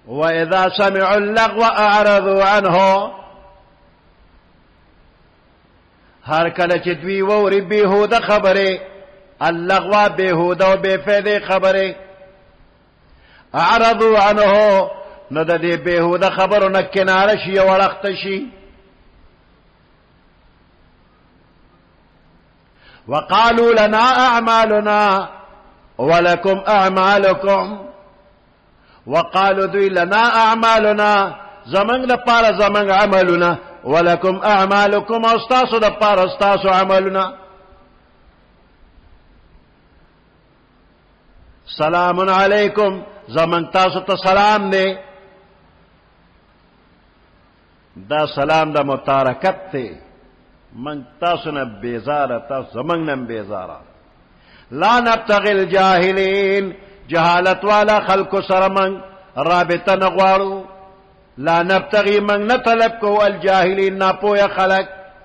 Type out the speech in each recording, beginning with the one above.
وَإِذَا سَمِعُوا اللَّغْوَ أَعْرَضُوا عَنْهُ ہر کله چې دوی ووري بېهوده خبرې اللغوا بېهوده او بې فایدې خبرې اعرضوا عنه نو د دې بېهوده خبرو نه کناره شي او اړخته شي وقالوا لنا أعمالنا ولكم أعمالكم وقالوا دوی لنا أعمالنا زمنګ د پاره زمنګ عملنا ولكم أعمالكم استاسو د پاره استاسو عملنا سلام علیکم زمنګ تاسو ته سلام دی دا سلام د متارکت دی من تاسو نه بیزاره تاسو زمنګ نه بیزاره لا نبتغي الجاهلين جهالت والا خلق سره من رابطه نغواړو لا نبتغي من نطلب کو الجاهلين ناپویا خلق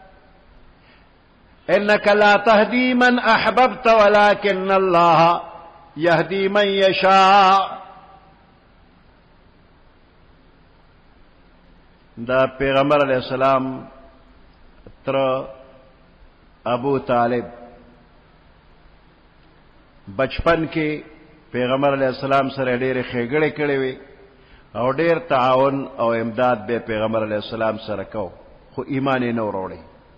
انك لا تهدي من احببت ولكن الله يهدي من يشاء دا پیغمبر علیہ السلام تر ابو طالب بچپن کې پیغمبر علیہ السلام سره ډېرې ښېګړې کړې وې او ډېر تعاون او امداد به پیغمبر علیہ السلام سره کو خو ایمان یې نه وروړی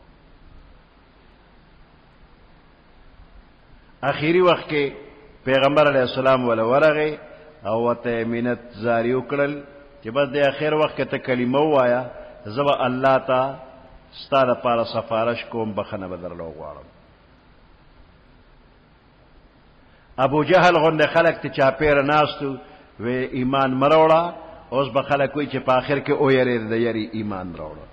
اخیری وخت کې پیغمبر علیہ السلام ولا ورغه او وته مینت زاری وکړل چې بس د اخر وخت ته کلمه وایا زبا الله تا ستاره لپاره سفارش کوم بخنه بدرلو غواړم ابو جهل غنده خلق ته چاپیر ناستو و ایمان مروړه اوس به خلک کوي چې په آخر کې او یری د یری ایمان راوړه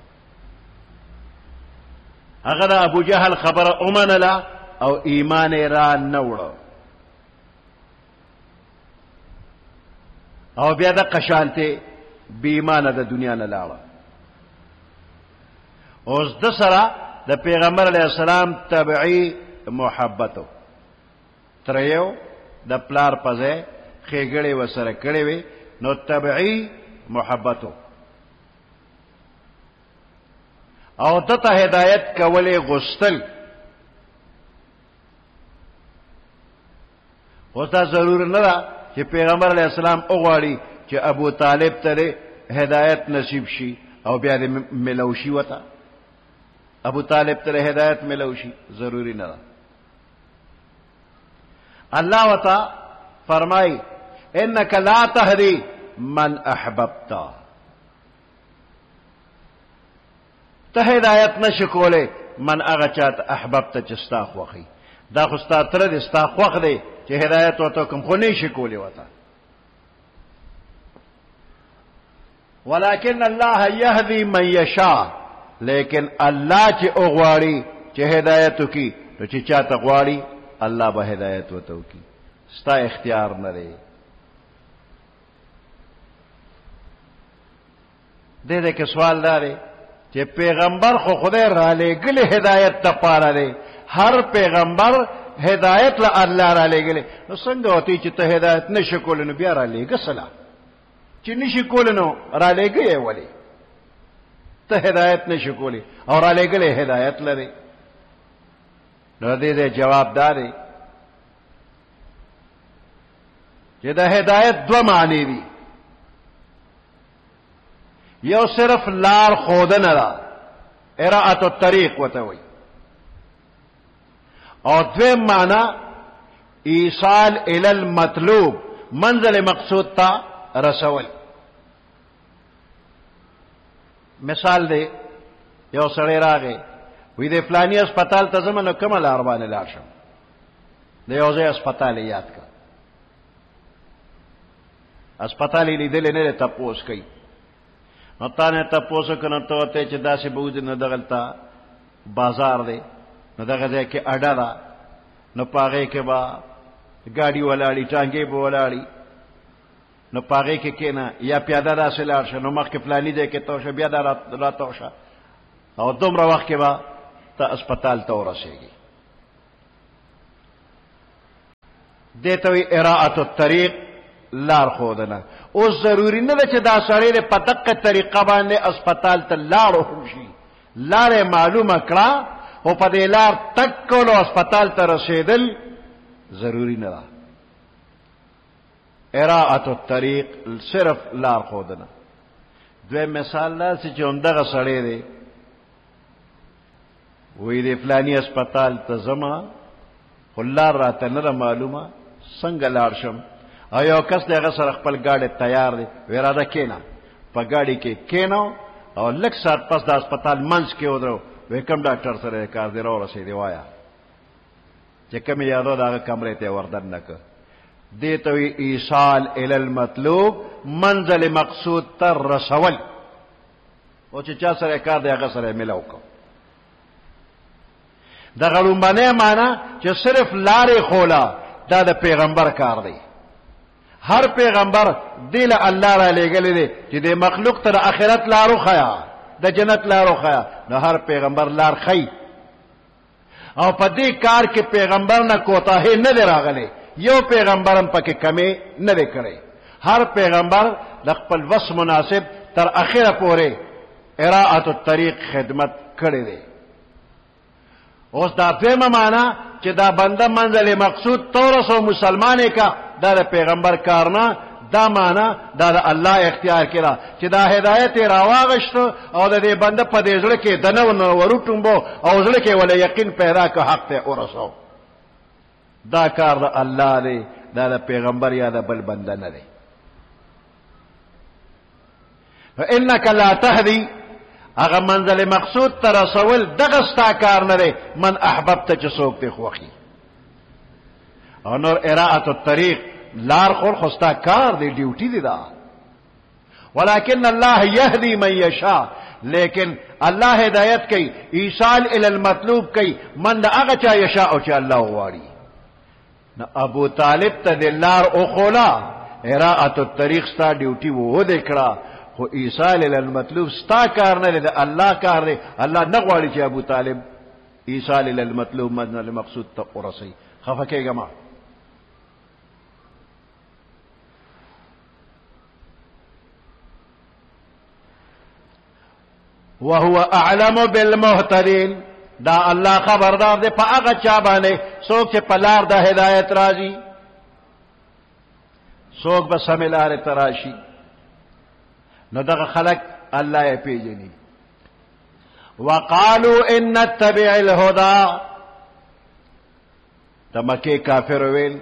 هغه د ابو جهل خبره اومنله او ایمان را نوړه او بیا د قشانته بی ایمانه د دنیا نه لاړه اوس د سره د پیغمبر علیہ السلام تبعی محبتو تریو د پلار پځه خېګړې وسره کړې وي نو تبعی محبتو او دته هدایت کولې غستل اوس دا ضرور نه ده چې پیغمبر علیہ السلام وغواړي چې ابو طالب ته هدایت نصیب شي او بیا دې ملوشي وته ابو طالب ته هدایت ملوشي ضروری نه ده اللہ وتا فرمائی انک لا تهدی من احببت ته ہدایت نشکولے من اغا چات احببت چستا خوخی دا خستا ترد استا خوخ دے چه ہدایت وتا کم خو نہیں شکولے وتا ولكن اللہ یهدی من یشاء لیکن اللہ چه اغواڑی چه ہدایتو کی تو چه چاہتا غواڑی اللہ با ہدایت وتو کی ستا اختیار نہ دے دے کہ سوال دارے کہ پیغمبر خو خدای را لے گلے ہدایت تا پارا دے ہر پیغمبر ہدایت لا اللہ را لے گلے نو سنگ ہوتی چی تا ہدایت نشکول نو بیا را لے گسلا چی نشکول نو را لے گئے ولی تا ہدایت نشکولی اور را لے گلے ہدایت لدے نو دے جواب دارے کہ دا ہدایت دو معنی دی یو صرف لار خودن را اراءت الطریق وتوی اور دویم معنی ایصال الی المطلوب منزل مقصود تا رسول مثال دے یو سڑے راگے وی دے فلانی اسپتال تا زمن کم لار باندې لاړ شم دے یو ځای اسپتال یاد کا اسپتال لیدل نه تپوس کوي نو تا نه تپوس کنه ته چې داسې بوج نه دغلتا بازار دی نو دغه ځای کې اډه ده نو پاغه کې با ګاډي ولاړی ټانګې به ولاړی نو پاغه کې کېنا یا پیاده داسې لاړ شه نو مخکې فلانی دی کې توشه بیا دا را توشه او دومره وخت کې به ته اسپتال ته ورسېږي دې ته وی اراءت الطریق لار خودنه. اوس ضروری نه ده چې دا سړی په دقه طریقه باندې اسپیټال ته لاړو هم شي، لارې معلومه کړه او په دې لار تک کولو اسپیټال ته رسېدل ضروری نه ده. اراءة الطریق صرف لار خودنه. دوی مثال دا چې همدغه سړی دی وی دی فلانی اسپیټال ته ځمه خو لار راته نه ده معلومه، څنګه لاړ شم؟ او یو کس دی هغه سره خپل ګاډی تیار دی، وی راځه کېنه. په ګاډي کې کېنو او لږ ساعت پس د اسپیټال منځ کې ودرو، وی کوم ډاکټر سره کار دی راورسېدې وایه چې کوم یادو د هغه کمرې ته یې وردننه که. دې ته وی ایصال الی المطلوب، منزل مقصود ته رسول. او چې چا سره کار دی هغه سره یې میلاو که. دغه لومبنۍ معنا چې صرف لارې خوله دا د پیغمبر کار دی. هر پیغمبر دی له الله را لېږلی دی چې د مخلوق ته د آخرت لار وښیه، د جنت لار وښیه. نو هر پیغمبر لار ښیي او په دې کار کې پیغمبر نه کوتاهي نه دی راغلی، یو پیغمبر هم پکې کمی نه دی کړی. هر پیغمبر د خپل وس مناسب تر اخره پورې اراءة الطریق خدمت کړی دی. اوس دا دویمه معنا چې دا بنده منزل مقصود تورسو مسلمانې کا، دا د پیغمبر کار نه، دا معنا دا د الله اختیار کړه چې دا هدایت یې راواغشتو او د دې بنده په دې زړه کې دنه وروټومبو او زړه کې ولا یقین پیدا که حق ته ورسو. دا کار د الله دی، دا د پیغمبر یا د بل بنده نه دی. فإنک لا تهدی، هغه منزل مقصود ته رسول دغه ستا کار نه دی، من احببت چې څوک دې خوښي. او نور اراءة الطریق لار خور خو ستا کار دی، ډیوټي دی دا. ولكن الله يهدي من يشاء، لیکن الله هدایت کوي، ایصال الی المطلوب کوي من د هغه چا یشاء او چې الله غواړي. نو ابو طالب ته د لار او خولا اراءة الطریق ستا ډیوټي وو دې کړه، خو ایصال الی المطلوب ستا کار نه دی، د الله کار دی. الله نه غواړي چې ابو طالب ایصال الی المطلوب منزل مقصود ته ورسي. خفه کېږه ما. وهو اعلم بالمهتدين، دا الله خبردار دی په هغه چا باندې څوک چې په لار د هدایت راځي، څوک به سمې لارې ته راشي. نو دغه خلق الله یې پیژني. وقالوا ان نتبع الهدى، د مکې کافر ویل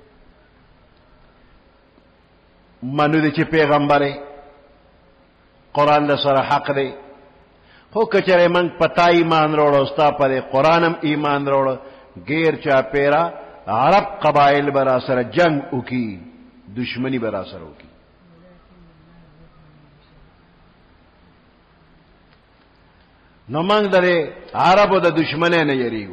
منو دي چې پیغمبر قرآن د سره حق دی، خو کچره من پتا ایمان روڑو ستا پر قرآنم ایمان روڑو، غیر چا پیرا عرب قبائل برا سر جنگ اکی، دشمنی برا سر اکی. نو منگ در عربو دا دشمنه نه یریگو.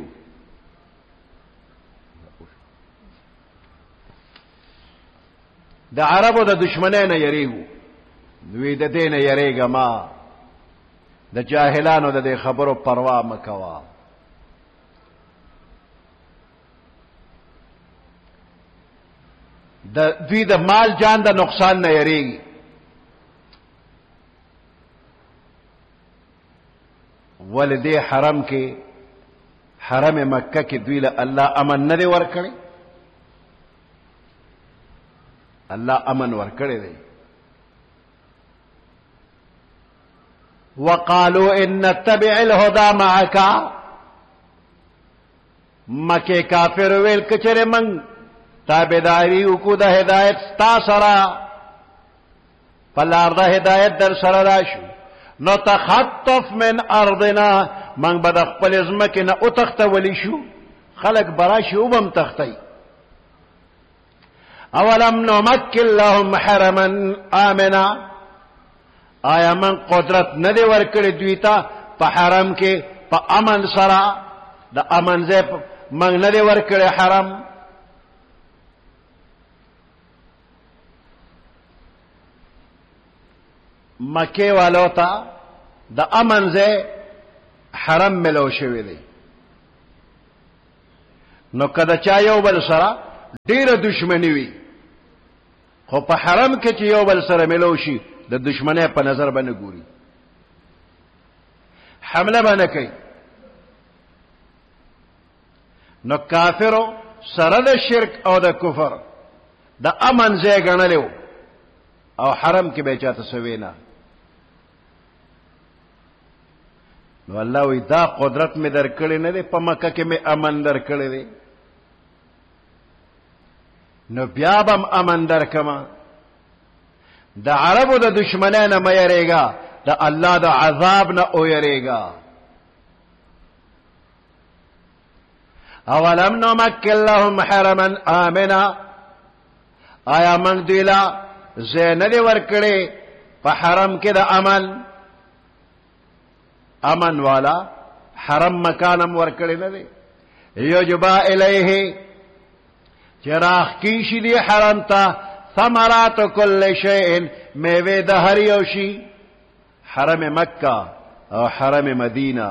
دا عربو دا دشمنه نه یریگو، دوی دا دین یریگا ما، د جاهلانو د دې خبرو پروا مکوا. دوی د مال جان د نقصان نه یریږي. ولدې حرم کې، حرم مکه کې دوی له الله امن نه دی ورکړی، الله امن ورکړی دی. وقالوا ان نتبع الهدى معك، مکه کافر ویل کچره من تابعداري وکړو د هدایت ستا سره، فلار د هدایت در سره راشو. نو تخطف من ارضنا، من به د خپل ځمکې نه وتښتولی شو، خلک براشي وبم تختی. اولم نمکن لهم حرما آمنا، آیا من قدرت نه دی ورکړی دوی ته په حرم کې په امن سره، د امن ځای من نه دی ورکړی حرم. مکې والو ته د امن ځای حرم ملو شوی دی. نو کله چا یو بل سره ډیره دشمنی وي، خو په حرم کې چې یو بل سره ملو شي د دشمنۍ په نظر باندې ګوري، حمله باندې کوي. نو کافرو سره د شرک او د کفر د امن ځای ګڼلو او حرم کې به چاته سوي نه. نو الله وی دا قدرت می درکړی نه دی، په مکه کې می امن درکړی دی، نو بیا بم امن درکما. د عربو د دشمنۍ نه مه یریږه، د الله د عذاب نه اویریږه. اولم نمکن لهم حرما آمنا، آیا من دیلا زی ندی ورکړی په حرم کې د امن والا حرم مکانم ورکړی نه دی. یجبا الیه چراغ کیشی دی حرم تا ثمرات کل شیء، میوه د هر یو شی. حرم مکه او حرم مدینه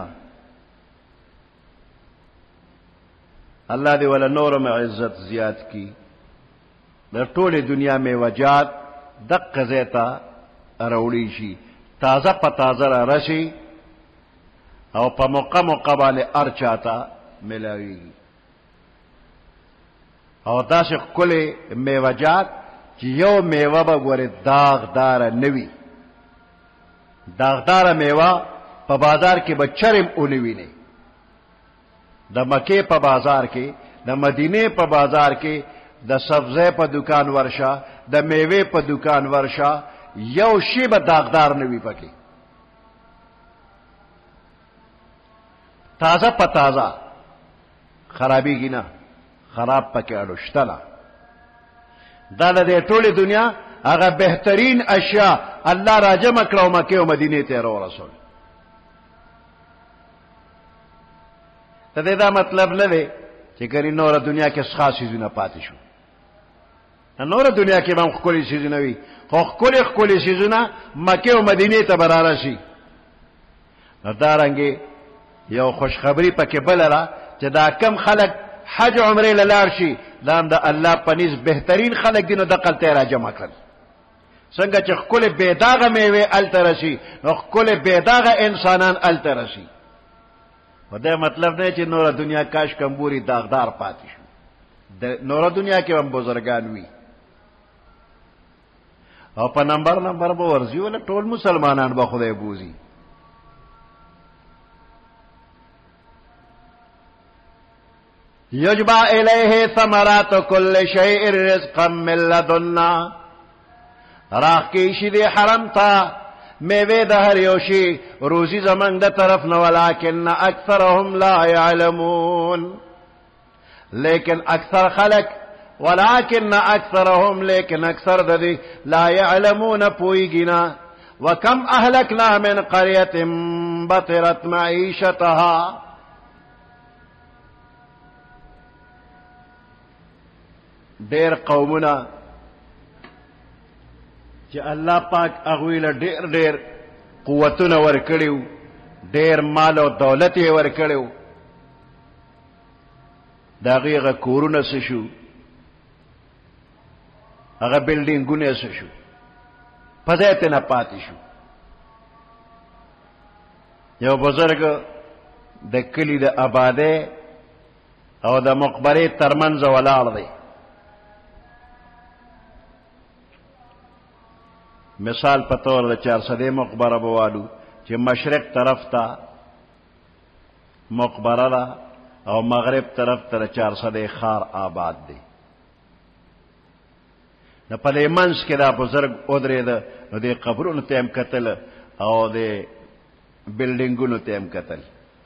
الله دې ولا نورم عزت زیات کی. د ټوله دنیا میوجات دقه زیتا راوړي شي، تازه په تازه را رشي او په موقع باندې ارچاتا ملاوي. او داسې کله میوجات چې یو میوه به ګوره داغدار نوي، داغدار میوه په بازار کې به چرم اونوي نه. د مکې په بازار کې، د مدینه په بازار کې، د سبزه په دکان ورشه، د میوه په دکان ورشه، یو شی به داغدار نوي پکې، تازه په تازه خرابېږي نه، خراب پکې اړوشته نه. دا د ټولې دنیا هغه بهترین اشیاء الله راجمع کړو مکې او مدینه ته ورسول. ته دا مطلب نه دی چې ګری نور دنیا کې خاص شيزونه پاتې شو. نور دنیا کې هم خولي شيزونه وي، خو خولي شيزونه مکه او مدینه ته برابر شي. دا رنګي یو خوشخبری پکې بلره چې دا کم خلک حج عمره لار شي، دا د الله پنځ بهترین خلک دینو د قلته را جمع کړ. څنګه چې خپل بيداغه میوه الترشي، نو خپل بيداغه انسانان الترشي. دا مطلب نه چې نور دنیا کاش کمبوري داغدار پاتې شو. د نور دنیا کې هم بزرګان وي او په نمبر به ورځي، ول ټول مسلمانان به خدای بوزي. یجبا الیه ثمرات کل شیء رزقا من لدنا، راخ کیشی دی حرم تا میوه د هر یو شی روزی زمنګ د طرف نه، ولکن اکثرهم لا يعلمون، لیکن اکثر خلق، ولكن اکثرهم لیکن اکثر د دې لا يعلمون پویګینا. وکم اهلکنا من قريه بطرت معيشتها، ډېر قومونه چې الله پاک هغوی له ډېر قوتونه ورکړیو، ډېر مال او دولت یې ورکړیو، د هغې هغه کورونه څه شو، هغه بلډینګونه څه شو، په ځای ته نه پاتې شو. یو بزرګ د کلي د آبادۍ او د مقبرې ترمنځ ولاړ دی. مثال په تور د 400 مقبره بوالو چې مشرق طرف ته مقبره ده او مغرب طرف ته 400 خار آباد دی. نو په دې منځ کې دا بزرګ ودرېده، نو د قبرونو ته هم کتل او د بلډینګونو ته هم کتل.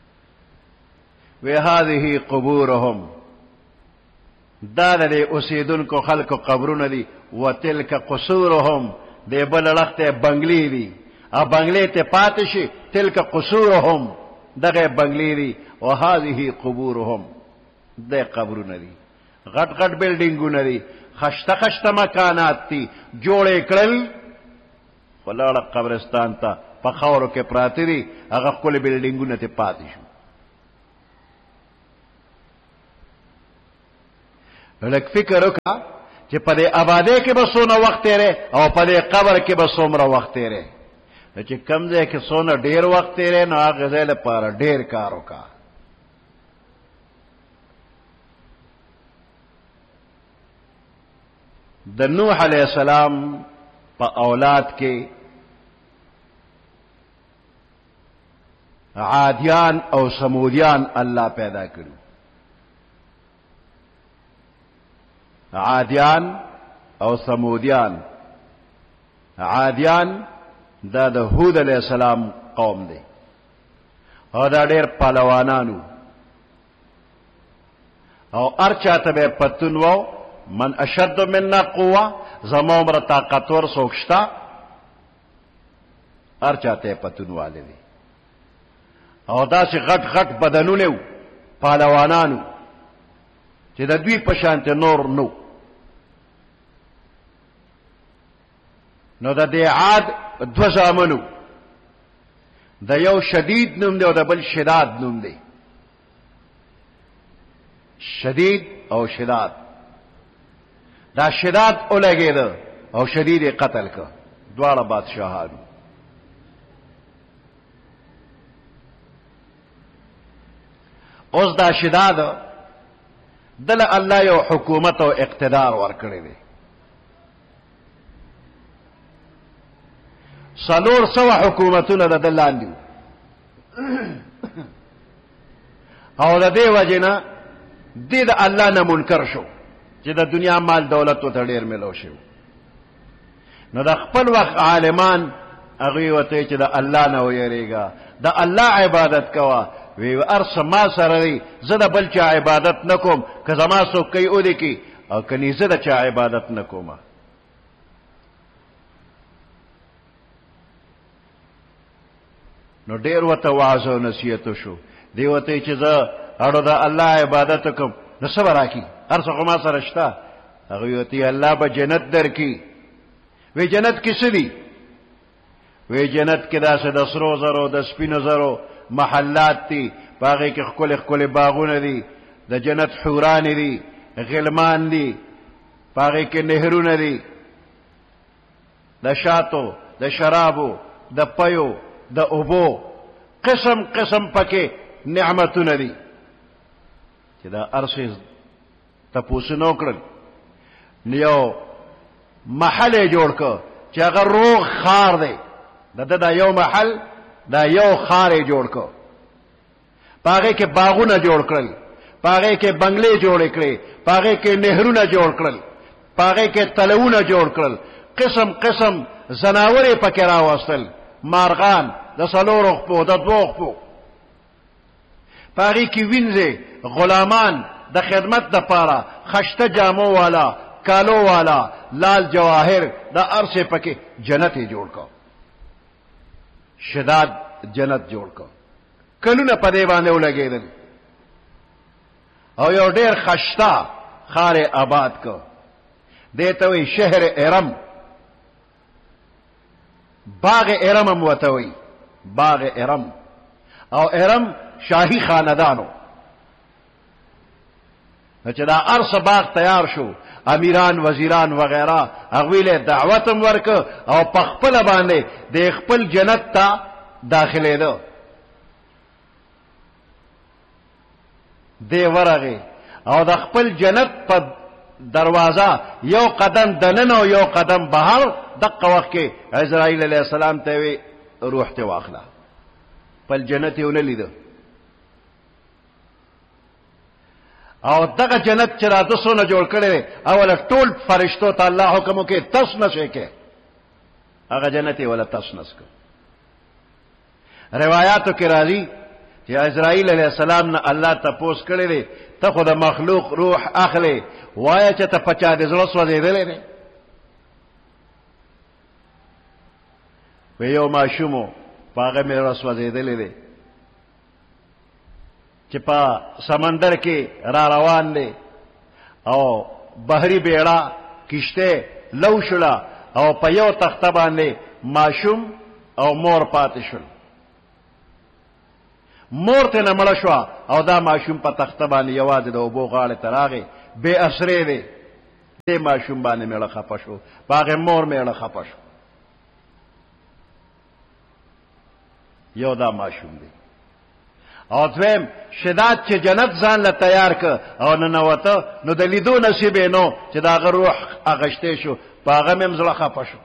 وی هذه قبورهم، دا د اوسیدونکو خلکو قبرونه دي. وتلک قصورهم، دی بل لخته بنگلی دی، ا بنگلی ته پاتې شي، تلک قصورهم، دغه بنگلی دی. او هذه قبورهم، د قبرونه دي، غټ غټ بلډینګونه دي، خشته مکانات دي، جوړې کړل ولاړه قبرستان ته په خاورو کې پراته دي، هغه خپل بلډینګونه ته پاتې شو. لکه فکر وکړه چې په دې آبادۍ کې به څونه وخت تیرې او په دې قبر کې به څومره وخت تیرې. چې کم ځای کې څونه ډېر وخت تیرې نو هغه ځای لپاره ډېر کار وکړه. د نوح علیہ السلام په اولاد کې عادیان او سمودیان الله پیدا کړو. عادیان او سمودیان. عادیان دا د هود علیہ السلام قوم دی او دا ډېر پهلوانانو او ارچاته به پتون وو من اشد منا قوه زما عمر طاقتور څوک شته ارچاته پتون والے دی او داسې غټ غټ بدنونه وو پهلوانانو چې د دوی په شان نور نو. نو د دې عاد دو زامنو د یو شدید نوم دی او د بل شداد نوم دی. شدید او شداد. دا شداد اولګید او شدید قتل که دواړه بادشاهانو. اوس دا شداد دل الله یو حکومت او اقتدار ورکړی دی. 400 حکومتونه د لاندې او د دې وجنه د الله نه منکر شو چې د دنیا مال دولت ته ډېر ملو شو. نو د خپل وخت عالمان هغه وته چې د الله نه ویریږي د الله عبادت کوا وی ارس ما سره دی زه د بل چا عبادت نکوم که زما څوک کوي او دې کی او کني زه د چا عبادت نکوم. نو ډېر وته واعظ او نصیحت شو دی وته چې زه اړو د الله عبادت کوم نو صبر راکی هر څه ما سره شته. هغه وته الله به جنت درکې. وی جنت کې څه دي؟ وی جنت کې داسې د سرو زرو د سپینو زرو محلات دي باغې کې خپل خپل باغونه دي د جنت حوران دي غلمان دي باغې کې نهرونه دي د شاتو د شرابو د پيو د اوبو قسم قسم پکې نعمتونه دي چې دا ارسه تاسو نو کړل نیو محل جوړ کو چې هغه روغ خار دی دا یو محل دا یو خار جوړ کو پاغه کې باغونه جوړ کړل پاغه کې بنگلې جوړ کړې پاغه کې نهرونه جوړ کړل پاغه کې تلونه جوړ کړل قسم قسم زناورې پکې راوستل مارغان د سلورو خپو د دوه خپو پاغه کې وینځي غلامان د خدمت د پاره خشته جامو والا کالو والا لال جواهر د ارسه پکې جنت جوړ کو شداد جنت جوړ کو کلونه په دی باندې ولګیدل او یو ډیر خشتا خار آباد کو دیته وی شهر ارم باغ ارم موتوي باغ ارم او ارم شاهي خاندانو چې دا ارس باغ تیار شو امیران وزیران وغیرہ اغویله دعوتم ورک او پخپل باندې د خپل جنت ته داخله ده دی ورغه او د خپل جنت په دروازه یو قدم دننه او یو قدم بهر دغه وخت کې اسرائیل علیه السلام ته وی روح ته واخله په جنت یې وللیدو او دغه جنت چې راته سونه جوړ کړي اول ټول فرشتو ته الله حکم وکي تاسو نشئ کې هغه جنت ولا تاسو نس کو روایتو کې راځي چې اسرائیل علیه السلام نه الله تاسو کړي دي ته خو د مخلوق روح اخلي وای چې ته پچا د زړه سوځېدلې نه ویو ماشومو پاغه مې رسوځېدلې دي چې په سمندر کې را روان دي او بحری بیړه کشته لو شلا او په یو تخته باندې ماشوم او مور پاتې شول مور ته نه مړ شو او دا ماشوم په تخته باندې یوازې د اوبو غاړه تراغه بے اثرې دي ماشوم باندې میړه خپه شو، په هغې مور میړه خپه شو. یو دا ماشوم دی. او دویم شداد چې جنت ځان له تیار که او ننوته نو د لیدو نصیب یې نو چې د هغه روح اغشتی شو، په هغه مې هم زړه خپه شو.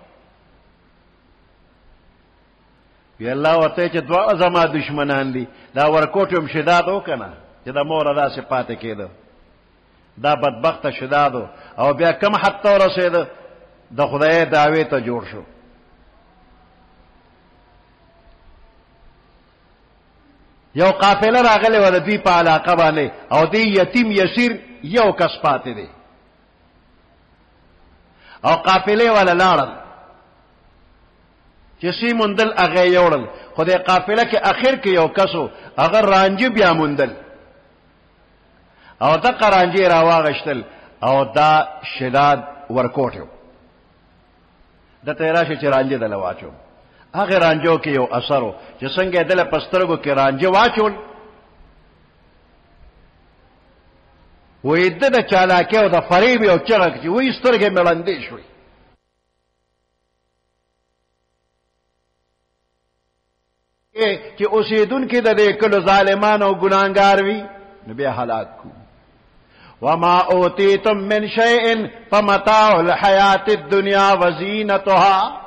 وی الله ورته چې دوه زما دشمنان دي، دا ورکوټ هم شداد و که نه چې د موره داسې پاتې کېده، دا بدبخته شداد و. او بیا کم حد ته ورسېده، د خدای دعوې ته جوړ شو. یو قافله راغلی وه د دوی په علاقه باندې، او دی یتیم یسیر یو کس پاتې دی، او قافلې والا لاړل چې سی موندل هغه یې یوړل، خو د قافله کې اخر کې یو کس و هغه رانجه بیا موندل، او دغه رانجې راواغشتل، او دا شداد ورکوټ و. دته یې راشي چې رانجه دله واچو. هغه رانجو کې یو اثر و چې څنګه دله په سترګو کې رانجه واچول، وایي ده د چالاکۍ او د فریب یو چغه چې وایي سترګې مې ړندې شوې. چې اوسېدونکي د دې کلو ظالمان او ګناهګار وي نو بیا هلاک کو. وما اوتیتم من شیء فمتاع الحیات الدنیا وزینتها.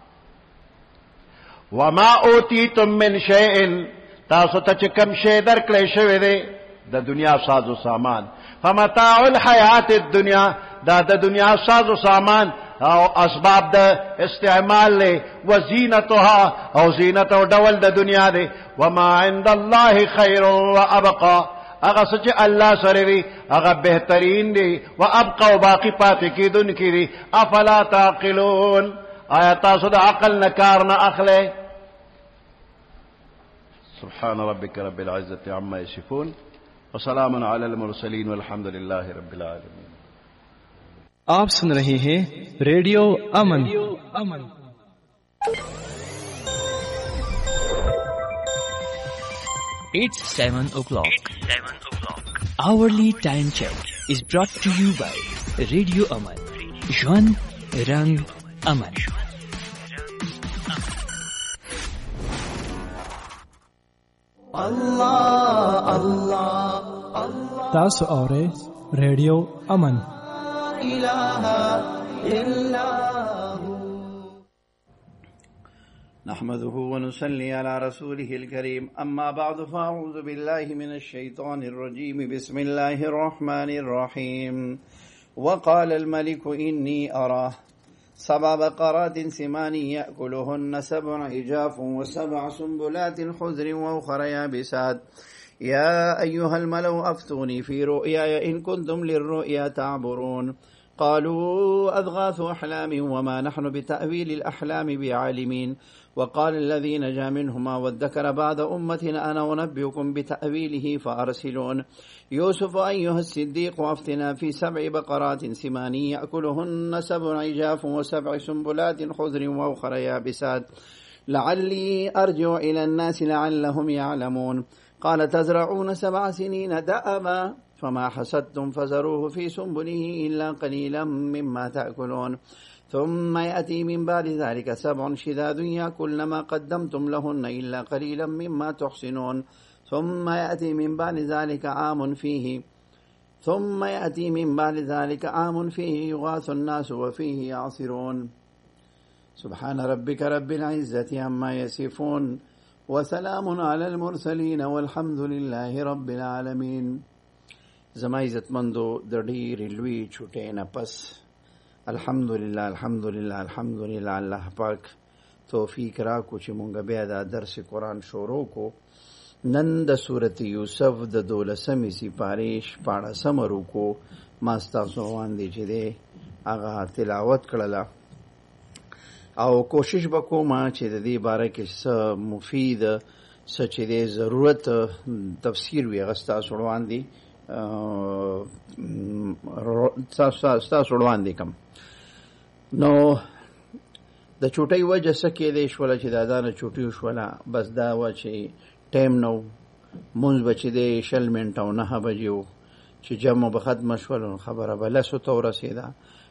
وما اوتیتم من شیء، تاسو ته چې کم شی درکړی شوی دی د دنیا ساز و سامان، فمتاع الحیات الدنیا، دا د دنیا ساز و سامان او اسباب د استعمال له، وزینتها او زینت او ډول د دنیا دی. وما عند الله خیر و ابقا، هغه څه چې الله سره وي هغه بهترین دی، و ابقا او باقی پاتې کېدونکي دي. افلا تعقلون، آیا تاسو د عقل نه کار نه اخلئ؟ سبحان ربك رب العزة عما يصفون وسلام على المرسلين والحمد لله رب العالمين. آپ سن رہے ہیں ریڈیو امن. It's 7 o'clock. Hourly time check is brought to you by Radio Aman. Jwan Rang Aman. Allah Allah Allah. تاسو اورئ ریډیو امن. نحمده ونصلي على رسوله الكريم. أما بعد فأعوذ بالله من الشيطان الرجيم. بسم الله الرحمن الرحيم. وقال الملك إني أرى 7 بقرات سمان يأكلهن 7 عجاف و7 سنبلات خضر وأخر يابسات يا أيها الملأ أفتوني في رؤياي إن كنتم للرؤيا تعبرون. قالوا أضغاث أحلام وما نحن بتأويل الأحلام بعالمين. وقال الذي نجا منهما وادكر بعد أمة أنا أنبئكم بتأويله فأرسلون. يوسف أيها الصديق أفتنا في 7 بقرات سمان يأكلهن 7 عجاف و7 سنبلات خضر وأخر يابسات لعلي أرجع إلى الناس لعلهم يعلمون. قال تزرعون 7 سنين دأبا فما حصدتم فذروه في سنبله إلا قليلا مما تأكلون. ثم يأتي من بعد ذلك 7 شداد يأكلن ما قدمتم لهن إلا قليلا مما تحسنون. ثم يأتي من بعد ذلك عام فيه يغاث الناس وفيه يعصرون. سبحان ربك رب العزة عما يصفون وسلام على المرسلين والحمد لله رب العالمين. زما عزتمندو د ډېرې لوی چوټۍ نه پس الحمدلله الله پاک توفیق راکو چې مونږ بیا دا درس قرآن شروع کو. نن د سورت یوسف د 12مې سپارې 14 رکوع ما ستاسو وړاندې چې دی هغه تلاوت کړله، او کوشش وکوم چې د دې باره کې څه مفید څه چې دی ضرورت تفسیر وي هغه ستاسو وړاندې کم. نو د چوټۍ وجه څه کېدی شوله چې دا نه چوټۍ وشوله، بس دا وه چې ټایم نه و، مونځ به چې دی 20 منټه او 9 بجې و چې جمع به ختمه شول، خبره به 10 ته ورسېده.